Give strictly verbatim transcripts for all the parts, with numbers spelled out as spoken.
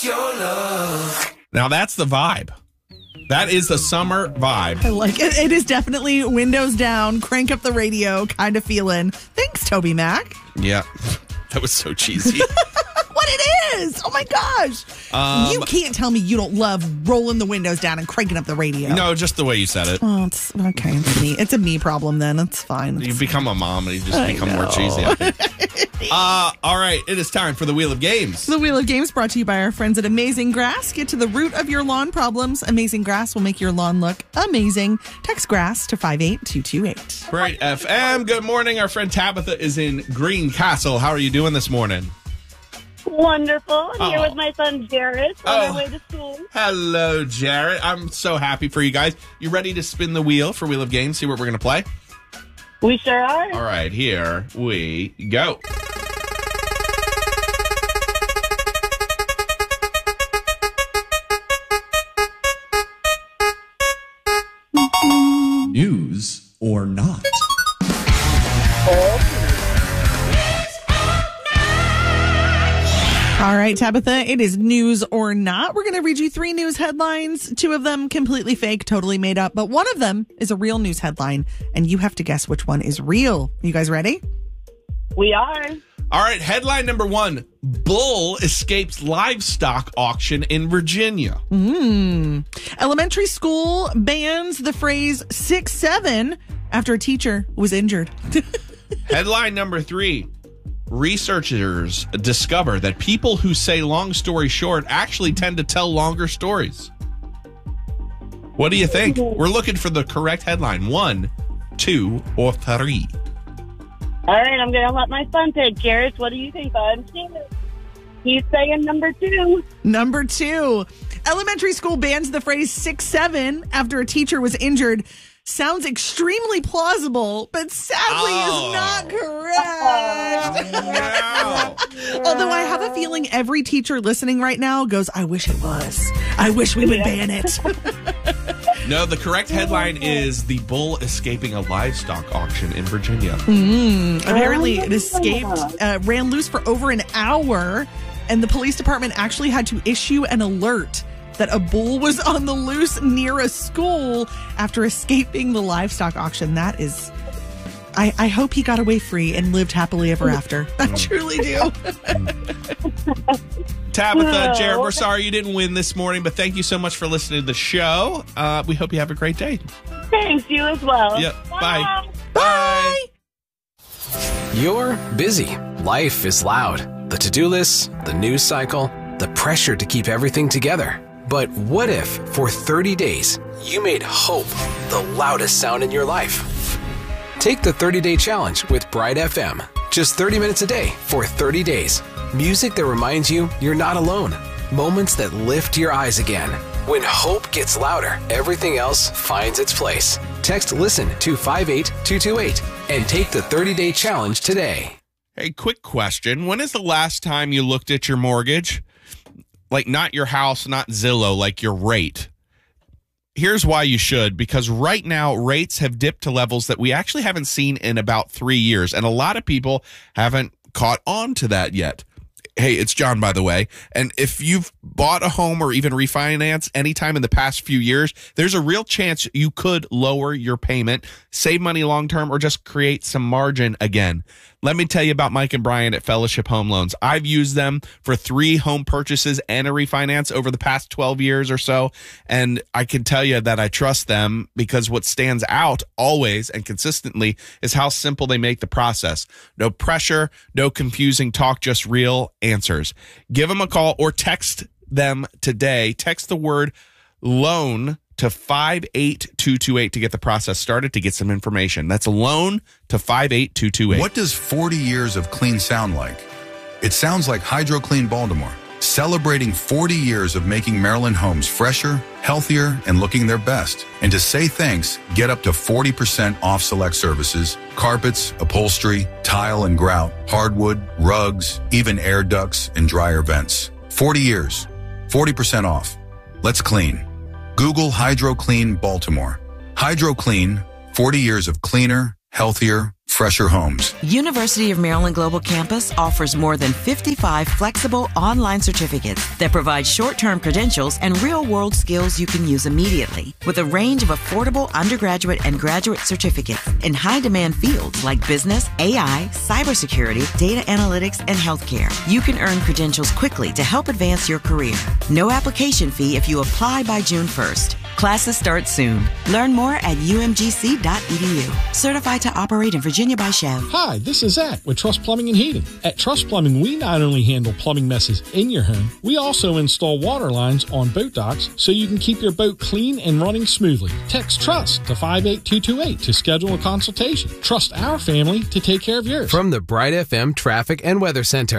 your love. Now that's the vibe. That is the summer vibe. I like it. It is definitely windows down, crank up the radio kind of feeling. Thanks, Toby Mac. Yeah, that was so cheesy. What it is. Oh, my gosh. Um, you can't tell me you don't love rolling the windows down and cranking up the radio. No, just the way you said it. Oh, it's okay. It's me. It's a me problem then. It's fine. It's You become a mom and you just I become know. more cheesy. I think. uh, all right, it is time for the Wheel of Games. The Wheel of Games brought to you by our friends at Amazing Grass. Get to the root of your lawn problems. Amazing Grass will make your lawn look amazing. Text GRASS to five eight two two eight. Bright F M. Good morning. Our friend Tabitha is in Greencastle. How are you doing this morning? Wonderful. I'm here Oh. with my son, Jared, on Oh. our way to school. Hello, Jared. I'm so happy for you guys. You ready to spin the wheel for Wheel of Games? See what we're going to play? We sure are. All right, here we go. News or not? All right, Tabitha, it is news or not. We're going to read you three news headlines. Two of them completely fake, totally made up, but one of them is a real news headline, and you have to guess which one is real. You guys ready? We are. All right, headline number one. Bull escapes livestock auction in Virginia. Mm. Elementary school bans the phrase six seven after a teacher was injured. Headline number three. Researchers discover that people who say long story short actually tend to tell longer stories. What do you think? We're looking for the correct headline. One, two, or three. All right, I'm going to let my son pick. Jared, what do you think, bud? He's saying number two. Number two. Elementary school bans the phrase six seven after a teacher was injured. Sounds extremely plausible, but sadly Oh. is not correct. No. Although I have a feeling every teacher listening right now goes, I wish it was. I wish we would ban it. No, the correct headline is the bull escaping a livestock auction in Virginia. Mm, apparently it escaped, uh, ran loose for over an hour, and the police department actually had to issue an alert that a bull was on the loose near a school after escaping the livestock auction. That is, I, I hope he got away free and lived happily ever after. I truly do. Tabitha, Jared, we're sorry you didn't win this morning, but thank you so much for listening to the show. Uh, we hope you have a great day. Thanks, you as well. Yeah, bye. Bye. You're busy. Life is loud. The to-do lists, the news cycle, the pressure to keep everything together. But what if, for thirty days, you made hope the loudest sound in your life? Take the thirty-day challenge with Bright F M. Just thirty minutes a day for thirty days. Music that reminds you you're not alone. Moments that lift your eyes again. When hope gets louder, everything else finds its place. Text LISTEN to five eight two two eight and take the thirty-day challenge today. Hey, quick question. When is the last time you looked at your mortgage? Like, not your house, not Zillow, like your rate. Here's why you should, because right now rates have dipped to levels that we actually haven't seen in about three years. And a lot of people haven't caught on to that yet. Hey, it's John, by the way. And if you've bought a home or even refinanced anytime in the past few years, there's a real chance you could lower your payment, save money long term, or just create some margin again. Let me tell you about Mike and Brian at Fellowship Home Loans. I've used them for three home purchases and a refinance over the past twelve years or so. And I can tell you that I trust them because what stands out always and consistently is how simple they make the process. No pressure, no confusing talk, just real answers. Give them a call or text them today. Text the word loan to five eight two two eight to get the process started, to get some information. That's loan to five eight two two eight. What does forty years of clean sound like? It sounds like HydroClean Baltimore, celebrating forty years of making Maryland homes fresher, healthier, and looking their best. And to say thanks, get up to forty percent off select services, carpets, upholstery, tile and grout, hardwood, rugs, even air ducts and dryer vents. forty years, forty percent off. Let's clean. Google HydroClean Baltimore. HydroClean, forty years of cleaner, healthier, fresher homes. University of Maryland Global Campus offers more than fifty-five flexible online certificates that provide short-term credentials and real-world skills you can use immediately. With a range of affordable undergraduate and graduate certificates in high-demand fields like business, A I, cybersecurity, data analytics, and healthcare, you can earn credentials quickly to help advance your career. No application fee if you apply by June first. Classes start soon. Learn more at U M G C dot E D U. Certified to operate in Virginia by Chev. Hi, this is Zach with Trust Plumbing and Heating. At Trust Plumbing, we not only handle plumbing messes in your home, we also install water lines on boat docks so you can keep your boat clean and running smoothly. Text TRUST to five eight two two eight to schedule a consultation. Trust our family to take care of yours. From the Bright F M Traffic and Weather Center.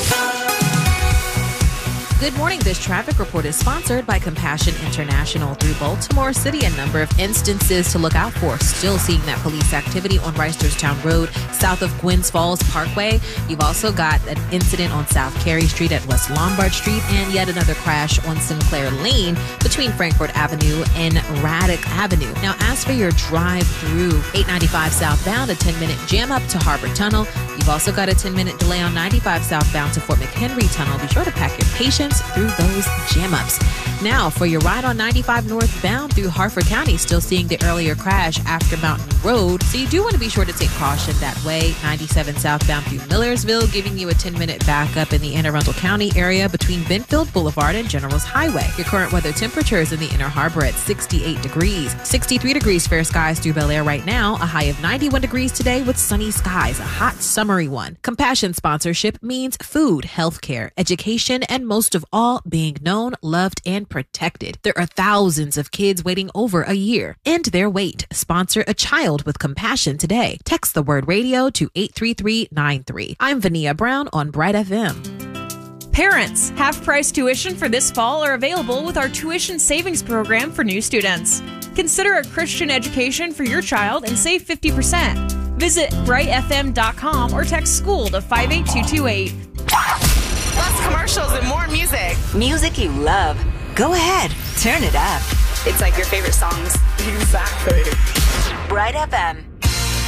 Good morning. This traffic report is sponsored by Compassion International. Through Baltimore City. A number of instances to look out for. Still seeing that police activity on Reisterstown Road, south of Gwynns Falls Parkway. You've also got an incident on South Carey Street at West Lombard Street, and yet another crash on Sinclair Lane between Frankfort Avenue and Raddick Avenue. Now, as for your drive through eight ninety-five southbound, a ten minute jam up to Harbor Tunnel. You've also got a ten minute delay on ninety-five southbound to Fort McHenry Tunnel. Be sure to pack your patience through those jam ups. Now, for your ride on ninety-five northbound through Harford County, still seeing the earlier crash after Mountain Road. So you do want to be sure to take caution that way. ninety-seven southbound through Millersville, giving you a ten minute backup in the Anne Arundel County area between Benfield Boulevard and Generals Highway. Your current weather temperatures in the Inner Harbor at sixty-eight degrees. sixty-three degrees fair skies through Bel Air right now. A high of ninety-one degrees today with sunny skies. A hot summery one. Compassion sponsorship means food, healthcare, education, and most of all, being known, loved, and protected. There are thousands of kids waiting over a year. End their wait. Sponsor a child with compassion today. Text the word radio to eight three three nine three. I'm Vania Brown on Bright F M. Parents, half-price tuition for this fall are available with our tuition savings program for new students. Consider a Christian education for your child and save fifty percent. Visit bright f m dot com or text school to five eight two two eight. Less commercials and more music. Music you love. Go ahead. Turn it up. It's like your favorite songs. Exactly. Bright F M.